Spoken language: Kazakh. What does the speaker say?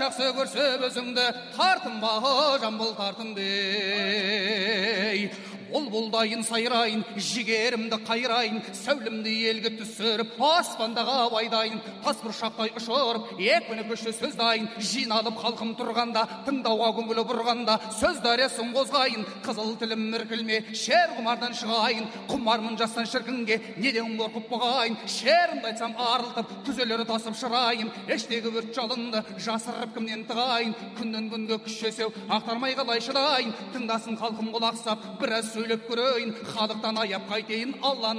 жақсы көрсе өзіңді, тартынба жамбыл тартынбей. Бұлдайын сайрайын, жігерімді қайрайын, сәулімді елге түсіріп, аспандағы абайдайын, тас бұршақтай ұшырып, екпіні көші сөздайын, жиналып халқым тұрғанда, тыңдауға көңілі бұрғанда, сөз дариясын қозғайын, қызыл тілім мүркілме, шер құмардан шығайын, құмармын жастан шіркінге, неден қорқып бұғайын, шерімді айтсам арылтып, күзелері тасып шырайын, ештегі өрт жалынды, жасырып кімнен тығайын, күннен күнге күшесеу, ақтармай қалай шыдайын, тыңдасын халқым құлақсап, біраз сөйлеп көрейін, халықтан аяп қайтейін, Алланы